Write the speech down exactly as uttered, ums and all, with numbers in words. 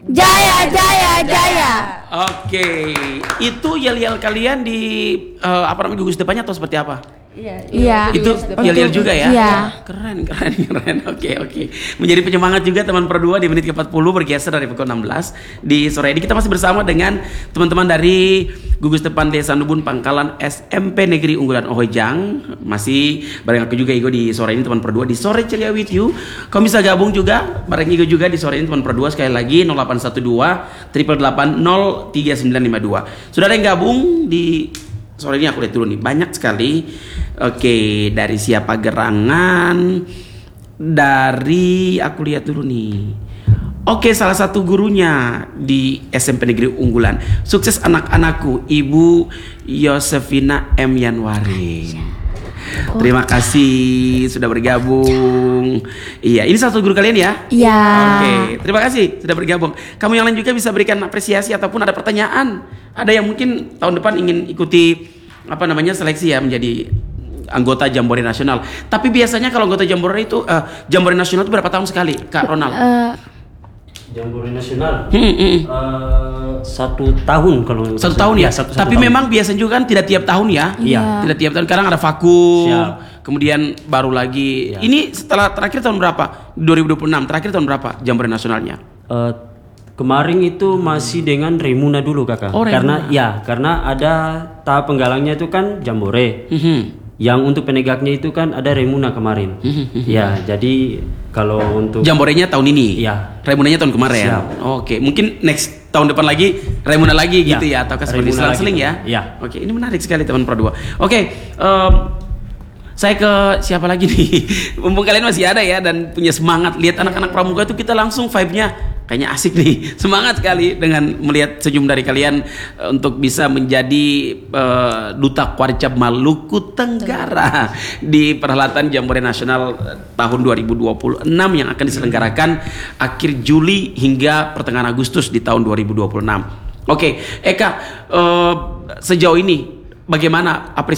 Jaya, jaya, jaya. Oke, itu yel-yel kalian di uh, apa namanya gugus depannya atau seperti apa? Iya, iya. Itu yel-yel juga ya? Iya. Keren, keren, keren. Oke, oke. Menjadi penyemangat juga teman Per dua di menit ke empat puluh bergeser dari pukul enam belas di sore ini. Kita masih bersama dengan teman-teman dari gugus depan Desa Nubun Pangkalan S M P Negeri Unggulan Ohojang. Masih bareng aku juga Igo di sore ini teman Per dua di Sore Ceria with You. Kamu bisa gabung juga bareng Igo juga di sore ini teman Per dua, sekali lagi nol delapan satu dua delapan delapan nol tiga sembilan lima dua. Sudah ada yang gabung di sore ini, aku lihat dulu nih, banyak sekali. Oke, dari siapa gerangan? Dari aku lihat dulu nih. Oke, salah satu gurunya di S M P Negeri Unggulan. Sukses anak-anakku, Ibu Yosefina M Yanwari. Oh. Terima kasih sudah bergabung. Iya, ini satu guru kalian ya? Iya. Oke, terima kasih sudah bergabung. Kamu yang lain juga bisa berikan apresiasi ataupun ada pertanyaan. Ada yang mungkin tahun depan ingin ikuti apa namanya seleksi ya menjadi anggota Jambore Nasional. Tapi biasanya kalau anggota Jambore itu uh, Jambore Nasional itu berapa tahun sekali, Kak Ronald? Uh, Jambore Nasional hmm, hmm. Uh, satu tahun kalau satu tahun ya. Satu, satu Tapi tahun. Memang biasanya juga kan tidak tiap tahun ya. Iya. Tidak tiap tahun. Kadang ada vakum. Siap. Kemudian baru lagi. Ya. Ini setelah terakhir tahun berapa? dua ribu dua puluh enam. Terakhir tahun berapa Jambore Nasionalnya? Uh, kemarin itu masih dengan Remuna dulu kakak. Oh, karena ya karena ada tahap penggalangnya itu kan Jambore. Mm-hmm. Yang untuk penegaknya itu kan ada Remuna kemarin. Ya, jadi kalau untuk Jamborenya tahun ini. Ya. Remunanya tahun kemarin. Siap. Oke, mungkin next tahun depan lagi Remuna lagi gitu ya, ya atau seperti selang-seling ya. Ya. Oke, ini menarik sekali teman Pro dua. Oke, um, saya ke siapa lagi nih? Mumpung kalian masih ada ya dan punya semangat lihat anak-anak pramuka itu, kita langsung vibe-nya kayaknya asik nih, semangat sekali dengan melihat senyum dari kalian uh, untuk bisa menjadi uh, duta Kwarcap Maluku Tenggara di perhelatan Jambore Nasional tahun dua ribu dua puluh enam yang akan diselenggarakan akhir Juli hingga pertengahan Agustus di tahun dua ribu dua puluh enam. Oke, Eka, uh, sejauh ini bagaimana apresiasi